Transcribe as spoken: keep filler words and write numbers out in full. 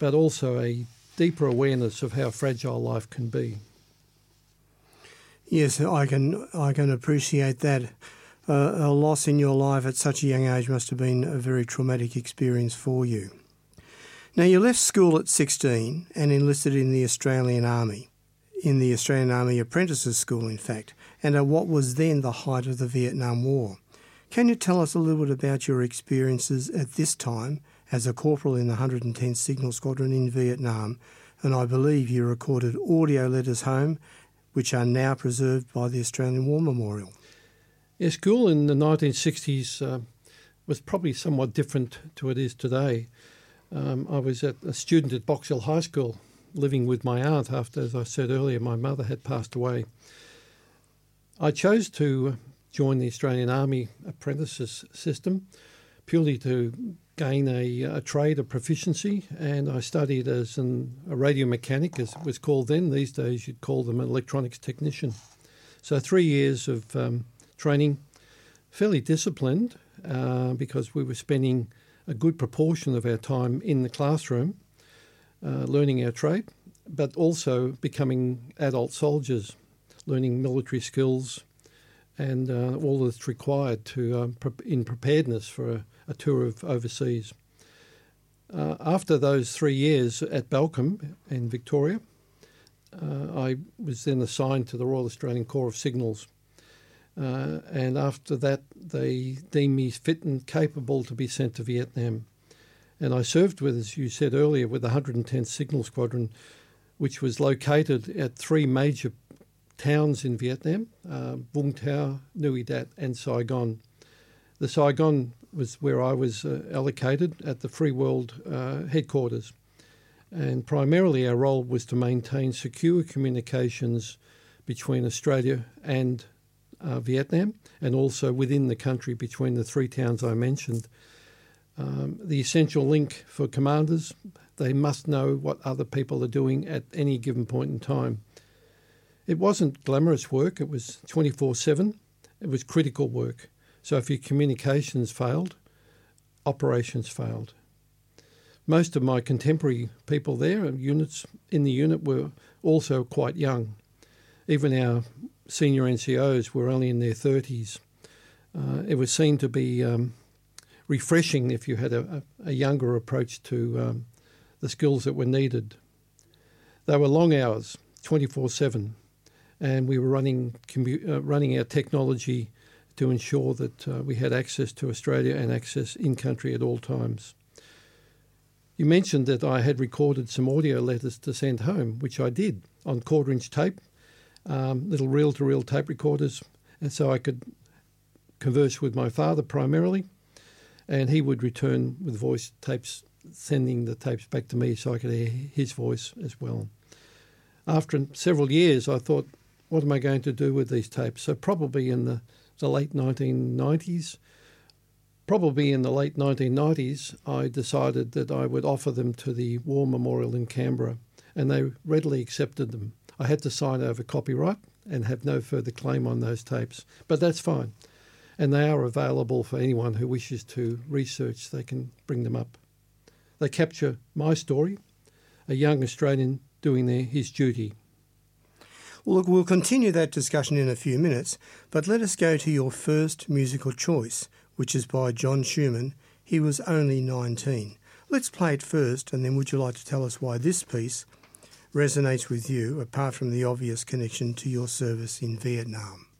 but also a deeper awareness of how fragile life can be. Yes, I can I can appreciate that. Uh, a loss in your life at such a young age must have been a very traumatic experience for you. Now, you left school at sixteen and enlisted in the Australian Army, in the Australian Army Apprentices School, in fact, and at what was then the height of the Vietnam War. Can you tell us a little bit about your experiences at this time as a corporal in the one hundred tenth Signal Squadron in Vietnam? And I believe you recorded audio letters home, which are now preserved by the Australian War Memorial. Yeah, school in the nineteen sixties uh, was probably somewhat different to what it is today. Um, I was at, a student at Box Hill High School, living with my aunt after, as I said earlier, my mother had passed away. I chose to join the Australian Army apprentices system purely to gain a, a trade of proficiency, and I studied as an, a radio mechanic, as it was called then. These days you'd call them an electronics technician. So three years of um, training, fairly disciplined uh, because we were spending a good proportion of our time in the classroom uh, learning our trade, but also becoming adult soldiers, learning military skills and uh, all that's required to um, pre- in preparedness for a, a tour of overseas. Uh, after those three years at Balcombe in Victoria, uh, I was then assigned to the Royal Australian Corps of Signals. Uh, and after that, they deemed me fit and capable to be sent to Vietnam. And I served with, as you said earlier, with the one hundred tenth Signal Squadron, which was located at three major towns in Vietnam, uh, Vung Tau, Nui Dat and Saigon. The Saigon was where I was uh, allocated at the Free World uh, headquarters. And primarily our role was to maintain secure communications between Australia and Uh, Vietnam, and also within the country between the three towns I mentioned. Um, the essential link for commanders, they must know what other people are doing at any given point in time. It wasn't glamorous work, it was twenty-four seven, it was critical work. So if your communications failed, operations failed. Most of my contemporary people there, units in the unit, were also quite young. Even our senior N C Os were only in their thirties. Uh, it was seen to be um, refreshing if you had a, a younger approach to um, the skills that were needed. They were long hours, twenty-four seven, and we were running commu- uh, running our technology to ensure that uh, we had access to Australia and access in-country at all times. You mentioned that I had recorded some audio letters to send home, which I did on quarter-inch tape, Um, little reel-to-reel tape recorders, and so I could converse with my father primarily, and he would return with voice tapes, sending the tapes back to me so I could hear his voice as well. After several years, I thought, what am I going to do with these tapes? So probably in the, the late nineteen nineties, probably in the late nineteen nineties, I decided that I would offer them to the War Memorial in Canberra, and they readily accepted them. I had to sign over copyright and have no further claim on those tapes, but that's fine. And they are available for anyone who wishes to research. They can bring them up. They capture my story, a young Australian doing their, his duty. Well, look, we'll continue that discussion in a few minutes, but let us go to your first musical choice, which is by John Schumann. He was only nineteen. Let's play it first, and then would you like to tell us why this piece resonates with you, apart from the obvious connection to your service in Vietnam?